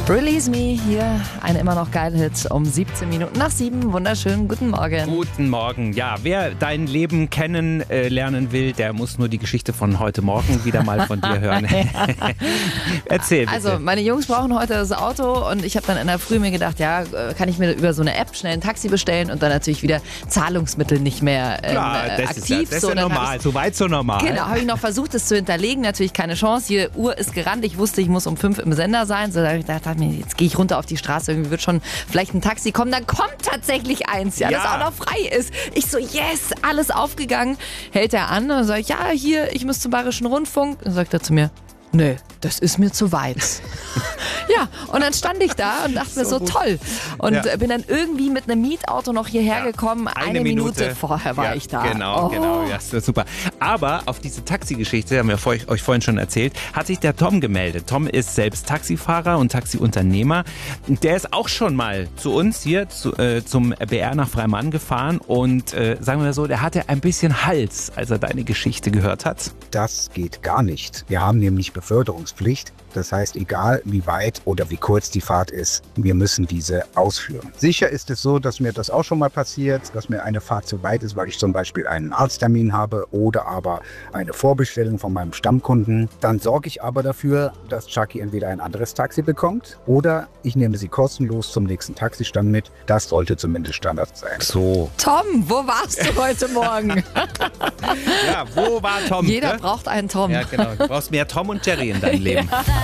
Release Me, hier ein immer noch geiler Hit um 17 Minuten nach 7. Wunderschönen guten Morgen. Guten Morgen. Ja, wer dein Leben kennenlernen will, der muss nur die Geschichte von heute Morgen wieder mal von dir hören. Erzähl bitte. Also meine Jungs brauchen heute das Auto und ich habe dann in der Früh mir gedacht, ja, kann ich mir über so eine App schnell ein Taxi bestellen und dann natürlich wieder Zahlungsmittel nicht mehr Klar, das aktiv. Das ist ja normal, so weit so normal. Genau, habe ich noch versucht, das zu hinterlegen. Natürlich keine Chance. Hier, Uhr ist gerannt. Ich wusste, ich muss um 5 im Sender sein. So da habe ich gedacht, jetzt gehe ich runter auf die Straße. Irgendwie wird schon vielleicht ein Taxi kommen. Dann kommt tatsächlich eins, das auch noch frei ist. Ich so, yes, alles aufgegangen. Hält er an und sage ich, ja, hier, ich muss zum Bayerischen Rundfunk. Dann sagt er zu mir, nee, das ist mir zu weit. Ja, und dann stand ich da und dachte mir so toll. Und bin dann irgendwie mit einem Mietauto noch hierher gekommen. Eine Minute vorher war ich da. Genau, ja, das ist super. Aber auf diese Taxigeschichte, haben wir euch vorhin schon erzählt, hat sich der Tom gemeldet. Tom ist selbst Taxifahrer und Taxiunternehmer. Der ist auch schon mal zu uns hier zum BR nach Freimann gefahren und sagen wir so, der hatte ein bisschen Hals, als er deine Geschichte gehört hat. Das geht gar nicht. Wir haben nämlich Beförderungspflicht. Das heißt, egal wie weit oder wie kurz die Fahrt ist, wir müssen diese ausführen. Sicher ist es so, dass mir das auch schon mal passiert, dass mir eine Fahrt zu weit ist, weil ich zum Beispiel einen Arzttermin habe oder aber eine Vorbestellung von meinem Stammkunden. Dann sorge ich aber dafür, dass Chucky entweder ein anderes Taxi bekommt oder ich nehme sie kostenlos zum nächsten Taxistand mit. Das sollte zumindest Standard sein. So. Tom, wo warst du heute Morgen? Ja, wo war Tom? Jeder braucht einen Tom. Ja, genau. Du brauchst mehr Tom und Jerry in deinem Leben.